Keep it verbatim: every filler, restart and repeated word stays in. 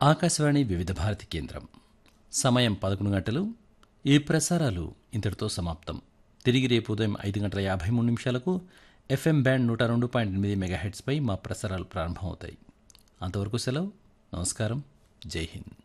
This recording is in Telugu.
ఆకాశవాణి వివిధ భారతి కేంద్రం. సమయం పదకొండు గంటలు. ఈ ప్రసారాలు ఇంతటితో సమాప్తం. తిరిగి రేపు ఉదయం ఐదు గంటల యాభై మూడు నిమిషాలకు ఎఫ్ఎం బ్యాండ్ నూట రెండు పాయింట్ ఎనిమిది మెగాహెట్స్పై మా ప్రసారాలు ప్రారంభమవుతాయి. అంతవరకు సెలవు. నమస్కారం. జై హింద్.